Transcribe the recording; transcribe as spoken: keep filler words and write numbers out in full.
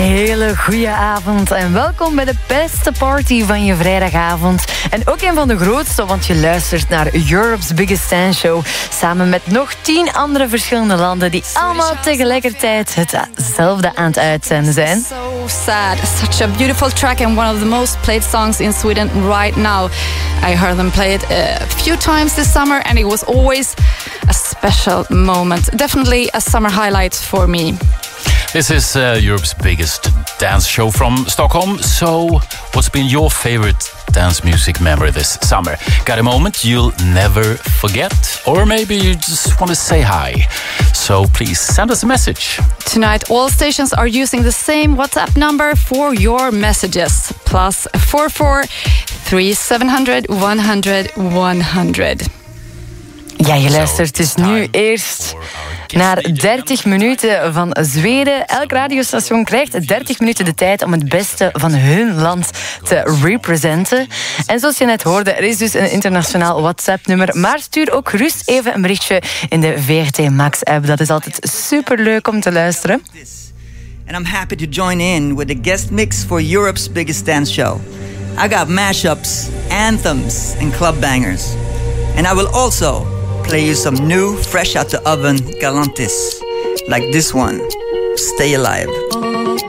hele goede avond en welkom bij de beste party van je vrijdagavond. En ook een van de grootste, want je luistert naar Europe's Biggest Dance Show samen met nog tien andere verschillende landen die allemaal tegelijkertijd hetzelfde aan het uitzenden zijn. So sad. Such a beautiful track and one of the most played songs in Sweden right now. I heard them play it a few times this summer and it was always a special moment. Definitely a summer highlight for me. This is uh, Europe's biggest dance show from Stockholm. So, what's been your favorite dance music memory this summer? Got a moment you'll never forget? Or maybe you just want to say hi. So, please send us a message. Tonight, all stations are using the same WhatsApp number for your messages. Plus four four three seven hundred one hundred one hundred. Ja, je luistert dus nu eerst naar dertig minuten van Zweden. Elk radiostation krijgt dertig minuten de tijd om het beste van hun land te representen. En zoals je net hoorde, er is dus een internationaal WhatsApp-nummer. Maar stuur ook gerust even een berichtje in de V R T Max-app. Dat is altijd superleuk om te luisteren. And I'm happy to join in with the guest mix for Europe's Biggest Dance Show. I got mashups, anthems, and club bangers. And I will also play you some new, fresh out the oven galantis, like this one, Stay Alive.